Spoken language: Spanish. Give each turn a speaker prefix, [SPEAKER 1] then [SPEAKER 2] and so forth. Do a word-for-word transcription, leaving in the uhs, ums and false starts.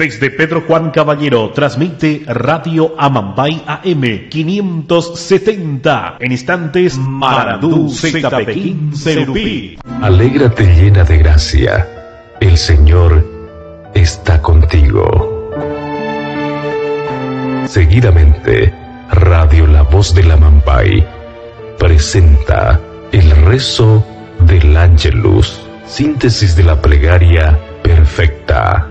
[SPEAKER 1] Desde Pedro Juan Caballero transmite Radio Amambay A M quinientos setenta. En instantes, Marandú Z P quince Rupí.
[SPEAKER 2] Alégrate llena de gracia. El Señor está contigo. Seguidamente, Radio La Voz del Amambay presenta el rezo del Ángelus, síntesis de la plegaria perfecta.